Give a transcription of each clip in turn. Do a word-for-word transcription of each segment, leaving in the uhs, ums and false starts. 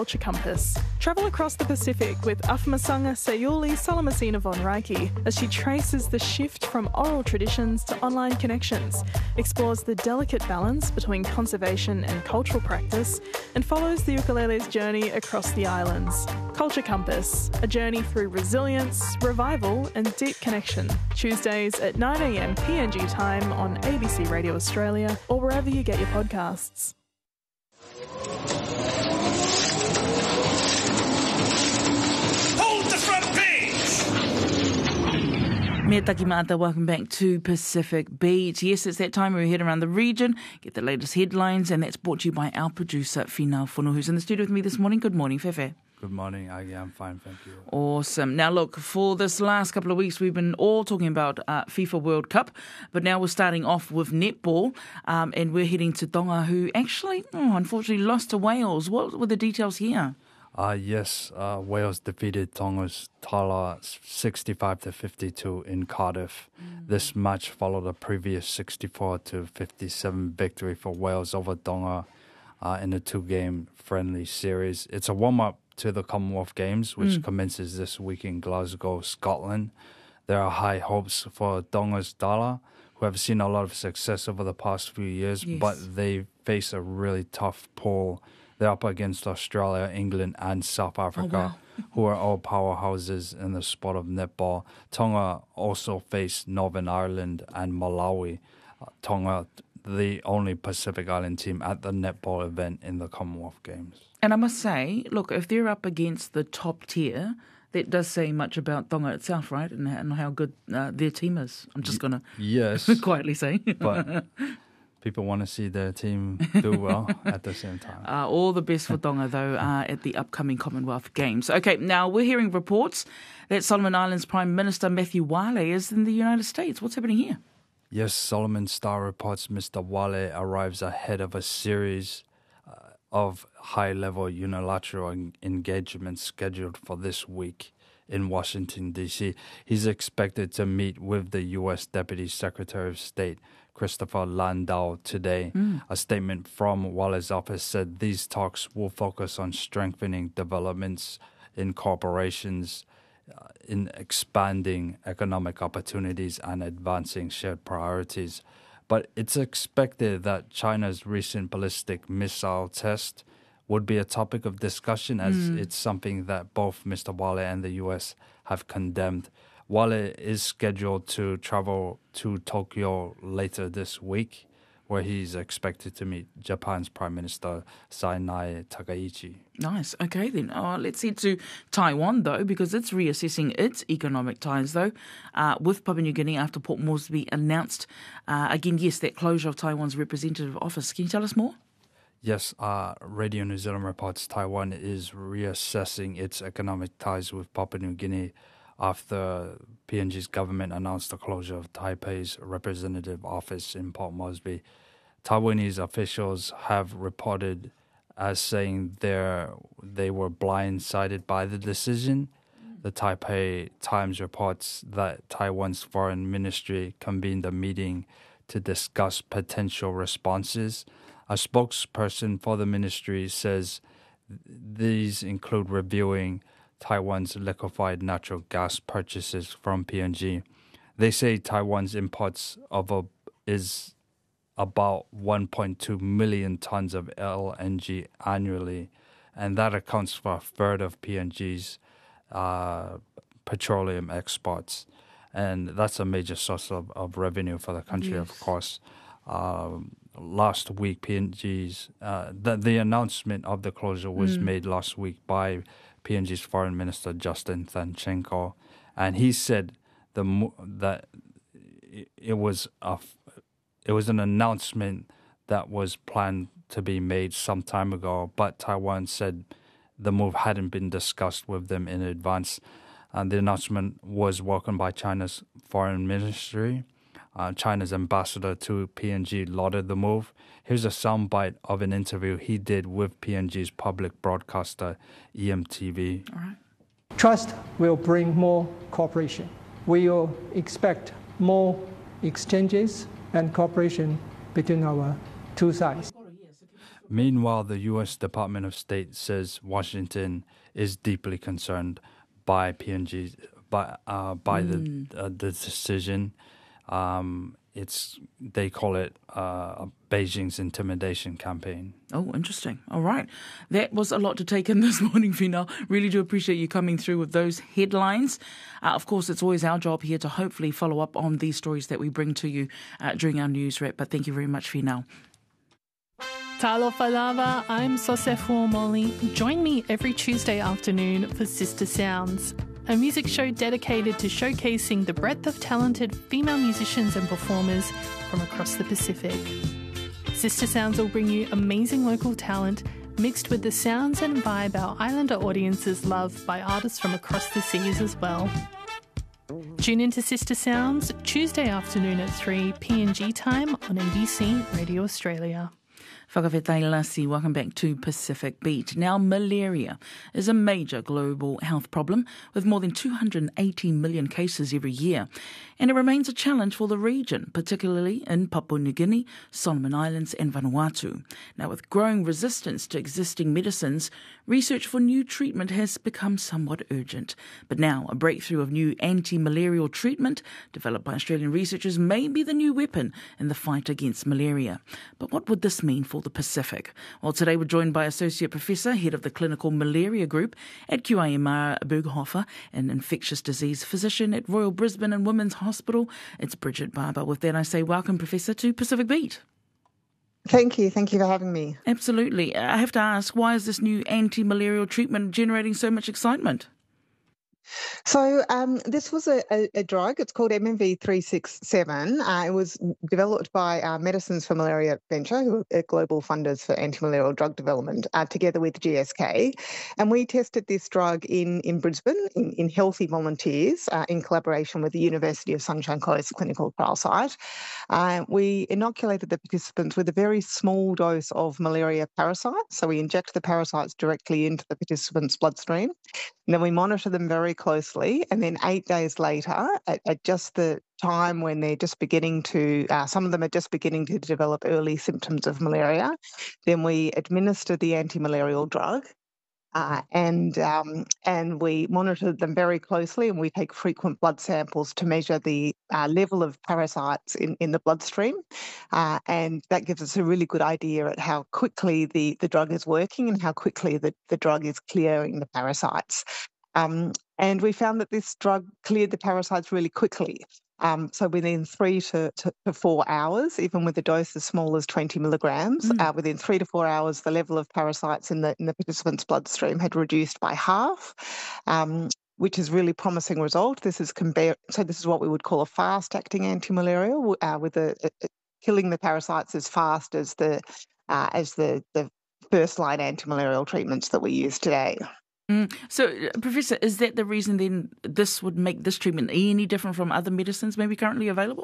Culture Compass. Travel across the Pacific with Afamasanga Sayuli Salamasina von Reiki as she traces the shift from oral traditions to online connections, explores the delicate balance between conservation and cultural practice, and follows the ukulele's journey across the islands. Culture Compass, a journey through resilience, revival and deep connection. Tuesdays at nine a m P N G time on A B C Radio Australia or wherever you get your podcasts. Mea taki mata, welcome back to Pacific Beat. Yes, it's that time where we head around the region, get the latest headlines, and that's brought to you by our producer, Finau Fono, who's in the studio with me this morning. Good morning, Fefe. Good morning, Aggie. I'm fine, thank you. Awesome. Now, look, for this last couple of weeks, we've been all talking about uh, FIFA World Cup, but now we're starting off with netball, um, and we're heading to Tonga, who actually, oh, unfortunately, lost to Wales. What were the details here? Uh, yes, uh, Wales defeated Tonga's Tala sixty-five to fifty-two in Cardiff. Mm. This match followed a previous sixty-four to fifty-seven victory for Wales over Tonga uh, in a two-game friendly series. It's a warm-up to the Commonwealth Games, which mm. commences this week in Glasgow, Scotland. There are high hopes for Tonga's Tala, who have seen a lot of success over the past few years, yes. but they face a really tough pool. They're up against Australia, England, and South Africa, oh, wow. who are all powerhouses in the sport of netball. Tonga also face Northern Ireland and Malawi. Uh, Tonga, the only Pacific Island team at the netball event in the Commonwealth Games. And I must say, look, if they're up against the top tier, that does say much about Tonga itself, right? And, and how good uh, their team is. I'm just going to yes, quietly say. But people want to see their team do well at the same time. Uh, all the best for Tonga, though, uh, at the upcoming Commonwealth Games. Okay, now we're hearing reports that Solomon Islands Prime Minister Matthew Wale is in the United States. What's happening here? Yes, Solomon Star reports Mister Wale arrives ahead of a series uh, of high-level unilateral en- engagements scheduled for this week in Washington, D C. He's expected to meet with the U S Deputy Secretary of State, Christopher Landau, today. Mm. A statement from Wale's office said these talks will focus on strengthening developments in corporations, uh, in expanding economic opportunities and advancing shared priorities. But it's expected that China's recent ballistic missile test would be a topic of discussion, as mm. it's something that both Mister Wale and the U S have condemned. Wale is scheduled to travel to Tokyo later this week, where he's expected to meet Japan's Prime Minister Sainae Takaichi. Nice. Okay, then. Uh, let's head to Taiwan, though, because it's reassessing its economic ties, though, uh, with Papua New Guinea after Port Moresby announced, uh, again, yes, that closure of Taiwan's representative office. Can you tell us more? Yes, uh, Radio New Zealand reports Taiwan is reassessing its economic ties with Papua New Guinea after P N G's government announced the closure of Taipei's representative office in Port Moresby. Taiwanese officials have reported as saying they were blindsided by the decision. The Taipei Times reports that Taiwan's foreign ministry convened a meeting to discuss potential responses. A spokesperson for the ministry says these include reviewing Taiwan's liquefied natural gas purchases from P N G. They say Taiwan's imports of a, is about one point two million tons of L N G annually, and that accounts for a third of P N G's uh, petroleum exports. And that's a major source of, of revenue for the country, yes. of course. Um, last week, P N G's, uh, the, the announcement of the closure was mm. made last week by P N G's Foreign Minister Justin Thanchenko, and he said the that it was a it was an announcement that was planned to be made some time ago, but Taiwan said the move hadn't been discussed with them in advance, and the announcement was welcomed by China's foreign ministry. Uh, China's ambassador to P N G lauded the move. Here's a soundbite of an interview he did with P N G's public broadcaster, E M T V. All right. Trust will bring more cooperation. We will expect more exchanges and cooperation between our two sides. Meanwhile, the U S Department of State says Washington is deeply concerned by P N G, by uh, by mm. the uh, the decision. Um, it's they call it uh, Beijing's intimidation campaign. Oh, interesting. All right. That was a lot to take in this morning, Fina. Really do appreciate you coming through with those headlines. Uh, of course, it's always our job here to hopefully follow up on these stories that we bring to you uh, during our news wrap. But thank you very much, Fina. Talofa lava, I'm Sosefo Molly. Join me every Tuesday afternoon for Sister Sounds, a music show dedicated to showcasing the breadth of talented female musicians and performers from across the Pacific. Sister Sounds will bring you amazing local talent mixed with the sounds and vibe our islander audiences love by artists from across the seas as well. Tune into Sister Sounds Tuesday afternoon at three P N G time on A B C Radio Australia. Whakawhetai Lasi, welcome back to Pacific Beat. Now, malaria is a major global health problem with more than two hundred eighty million cases every year. And it remains a challenge for the region, particularly in Papua New Guinea, Solomon Islands and Vanuatu. Now, with growing resistance to existing medicines, research for new treatment has become somewhat urgent. But now, a breakthrough of new anti-malarial treatment developed by Australian researchers may be the new weapon in the fight against malaria. But what would this mean for the Pacific? Well, today we're joined by Associate Professor, Head of the Clinical Malaria Group at Q I M R Berghofer, an infectious disease physician at Royal Brisbane and Women's Hospital. It's Bridget Barber. With that, I say welcome, Professor, to Pacific Beat. Thank you. Thank you for having me. Absolutely. I have to ask, why is this new anti-malarial treatment generating so much excitement? So um, this was a, a, a drug. It's called M M V three sixty-seven. Uh, it was developed by uh, Medicines for Malaria Venture, who are global funders for anti-malarial drug development, uh, together with G S K. And we tested this drug in, in Brisbane in, in healthy volunteers uh, in collaboration with the University of Sunshine Coast clinical trial site. Uh, we inoculated the participants with a very small dose of malaria parasites. So we inject the parasites directly into the participants' bloodstream. And then we monitor them very closely, and then eight days later, at, at just the time when they're just beginning to, uh, some of them are just beginning to develop early symptoms of malaria, then we administer the anti-malarial drug, uh, and um, and we monitor them very closely, and we take frequent blood samples to measure the uh, level of parasites in, in the bloodstream, uh, and that gives us a really good idea at how quickly the, the drug is working and how quickly the, the drug is clearing the parasites. Um, and we found that this drug cleared the parasites really quickly. Um, so within three to, to, to four hours, even with a dose as small as twenty milligrams, mm. uh, within three to four hours, the level of parasites in the in the participants' bloodstream had reduced by half, um, which is really promising result. This is compare, so this is what we would call a fast-acting anti-malarial, uh, with a, a, killing the parasites as fast as the uh, as the, the first-line anti-malarial treatments that we use today. Mm. So, uh, Professor, is that the reason then this would make this treatment any different from other medicines maybe currently available?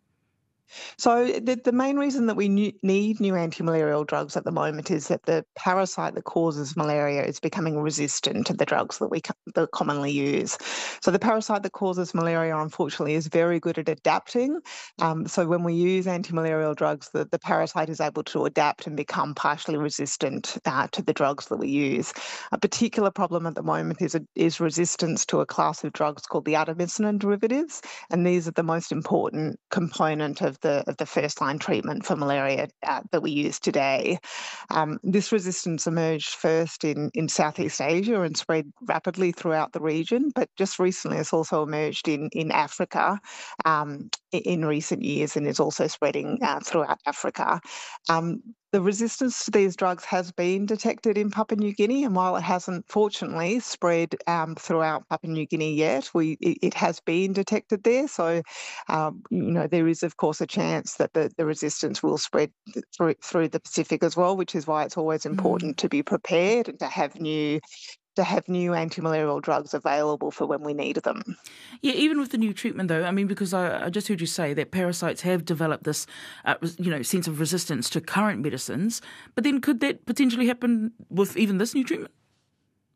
So the, the main reason that we new, need new anti-malarial drugs at the moment is that the parasite that causes malaria is becoming resistant to the drugs that we that commonly use. So the parasite that causes malaria, unfortunately, is very good at adapting. Um, so when we use anti-malarial drugs, the, the parasite is able to adapt and become partially resistant uh, to the drugs that we use. A particular problem at the moment is, a, is resistance to a class of drugs called the artemisinin derivatives, and these are the most important component of the of the first-line treatment for malaria uh, that we use today. Um, this resistance emerged first in, in Southeast Asia and spread rapidly throughout the region, but just recently it's also emerged in, in Africa um, in recent years and is also spreading uh, throughout Africa. Um, The resistance to these drugs has been detected in Papua New Guinea, and while it hasn't, fortunately, spread um, throughout Papua New Guinea yet, we it, it has been detected there. So, um, you know, there is, of course, a chance that the, the resistance will spread through through the Pacific as well, which is why it's always important mm. to be prepared and to have new to have new anti-malarial drugs available for when we need them. Yeah, even with the new treatment, though, I mean, because I, I just heard you say that parasites have developed this, uh, you know, sense of resistance to current medicines, but then could that potentially happen with even this new treatment?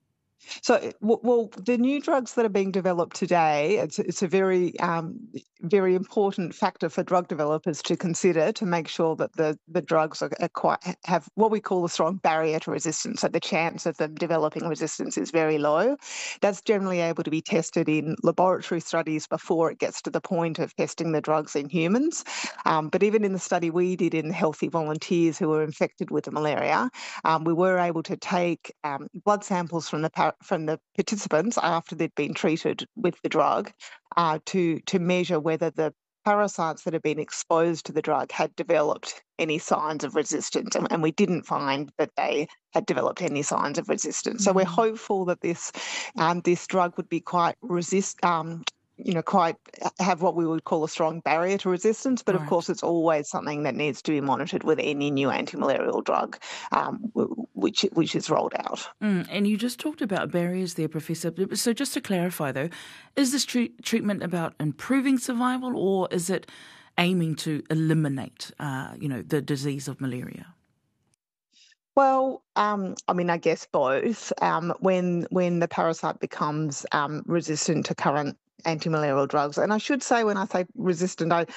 So, w- well, the new drugs that are being developed today, it's, it's a very, um, very important factor for drug developers to consider to make sure that the, the drugs are, are quite, have what we call a strong barrier to resistance. So the chance of them developing resistance is very low. That's generally able to be tested in laboratory studies before it gets to the point of testing the drugs in humans. Um, but even in the study we did in healthy volunteers who were infected with the malaria, um, we were able to take um, blood samples from the par- from the participants after they'd been treated with the drug uh, to to measure whether the parasites that had been exposed to the drug had developed any signs of resistance, and, and we didn't find that they had developed any signs of resistance. Mm. So we're hopeful that this um, this drug would be quite resist. Um, you know, quite have what we would call a strong barrier to resistance. But right. Of course, it's always something that needs to be monitored with any new anti-malarial drug, um, which which is rolled out. Mm, and you just talked about barriers there, Professor. So just to clarify, though, is this tre- treatment about improving survival, or is it aiming to eliminate, uh, you know, the disease of malaria? Well, um, I mean, I guess both. Um, when when the parasite becomes um, resistant to current anti-malarial drugs, and I should say, when I say resistant, I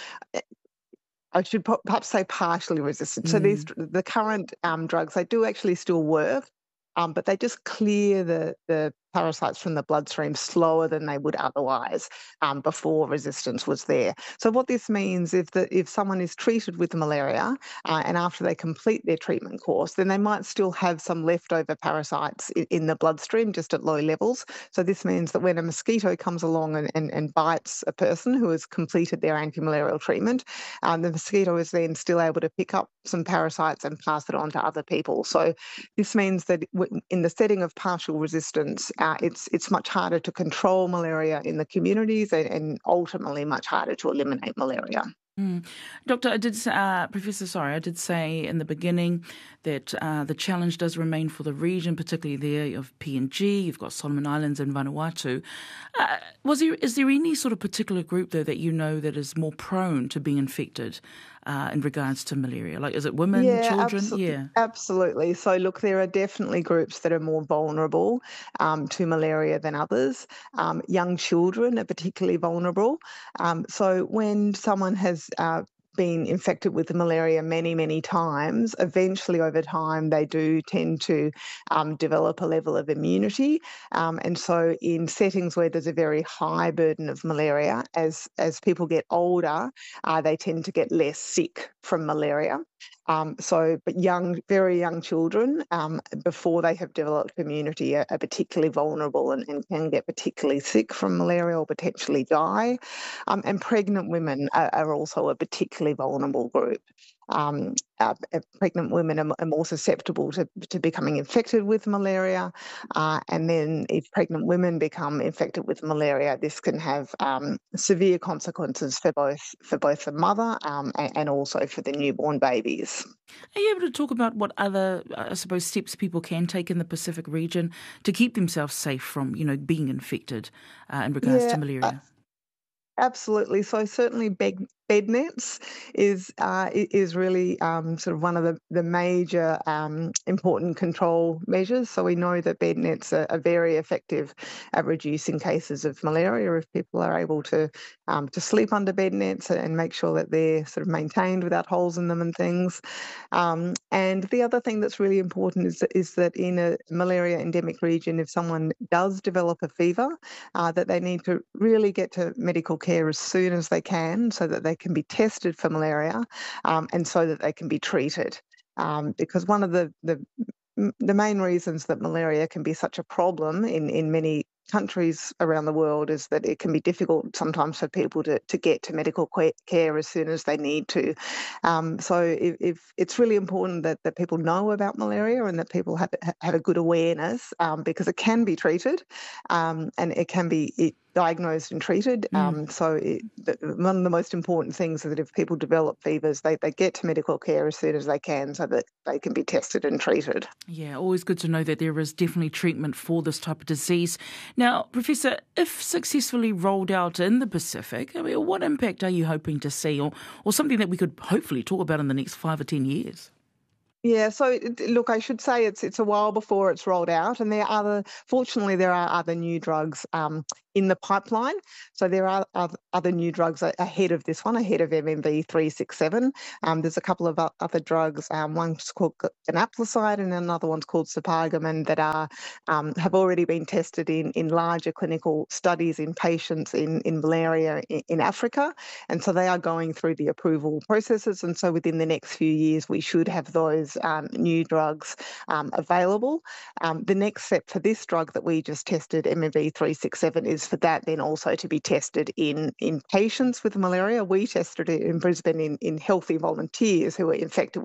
I should perhaps say partially resistant. Mm. So these the current um, drugs, they do actually still work, um, but they just clear the the parasites from the bloodstream slower than they would otherwise um, before resistance was there. So what this means, if the if someone is treated with malaria uh, and after they complete their treatment course, then they might still have some leftover parasites in, in the bloodstream just at low levels. So this means that when a mosquito comes along and, and, and bites a person who has completed their anti-malarial treatment, um, the mosquito is then still able to pick up some parasites and pass it on to other people. So this means that in the setting of partial resistance, Uh, it's it's much harder to control malaria in the communities and, and ultimately much harder to eliminate malaria. Mm. Doctor, I did, uh, Professor, sorry, I did say in the beginning that uh, the challenge does remain for the region, particularly there of P N G. You've got Solomon Islands and Vanuatu. Uh, was there is there any sort of particular group though that you know that is more prone to being infected uh, in regards to malaria? Like, is it women, yeah, children? Abso- yeah, absolutely. So, look, there are definitely groups that are more vulnerable um, to malaria than others. Um, young children are particularly vulnerable. Um, so, when someone has uh, been infected with the malaria many, many times, eventually over time they do tend to um, develop a level of immunity. Um, and so in settings where there's a very high burden of malaria, as, as people get older, uh, they tend to get less sick from malaria. Um, so, but young, very young children, um, before they have developed immunity, are, are particularly vulnerable and, and can get particularly sick from malaria or potentially die. Um, and pregnant women are, are also a particularly vulnerable group. Um, uh, pregnant women are, are more susceptible to, to becoming infected with malaria. Uh, and then if pregnant women become infected with malaria, this can have um, severe consequences for both for both the mother um, and, and also for the newborn babies. Are you able to talk about what other, I suppose, steps people can take in the Pacific region to keep themselves safe from, you know, being infected uh, in regards yeah, to malaria? Uh, absolutely. So certainly bed, bed nets is uh, is really um, sort of one of the, the major um, important control measures. So we know that bed nets are, are very effective at reducing cases of malaria if people are able to um, to sleep under bed nets and make sure that they're sort of maintained without holes in them and things. Um, and the other thing that's really important is, is that in a malaria endemic region, if someone does develop a fever, uh, that they need to really get to medical care as soon as they can so that they can be tested for malaria um, and so that they can be treated. Um, because one of the, the the main reasons that malaria can be such a problem in, in many countries around the world is that it can be difficult sometimes for people to, to get to medical care as soon as they need to. Um, so if, if it's really important that, that people know about malaria and that people have, have a good awareness um, because it can be treated um, and it can be it, diagnosed and treated. Mm. Um, so it, the, one of the most important things is that if people develop fevers, they, they get to medical care as soon as they can so that they can be tested and treated. Yeah, always good to know that there is definitely treatment for this type of disease. Now, Professor, if successfully rolled out in the Pacific, I mean, what impact are you hoping to see or, or something that we could hopefully talk about in the next five or ten years? Yeah, so it- look, I should say it's it's a while before it's rolled out, and there are other. Fortunately, there are other new drugs um, in the pipeline. So there are oth- other new drugs a- ahead of this one, ahead of M M V three six seven. Um, there's a couple of o- other drugs. Um, one's called g- ganaplacide, and another one's called spargamin that are um, have already been tested in in larger clinical studies in patients in in malaria in, in Africa, and so they are going through the approval processes. And so within the next few years, we should have those um, new drugs um, available. Um, the next step for this drug that we just tested, M M V three six seven, is for that then also to be tested in, in patients with malaria. We tested it in Brisbane in, in healthy volunteers who were infected